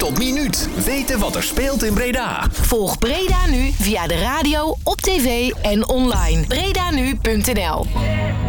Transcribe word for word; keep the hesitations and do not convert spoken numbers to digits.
tot minuut weten wat er speelt in Breda. Volg Breda Nu via de radio, op tv en online. breda nu punt n l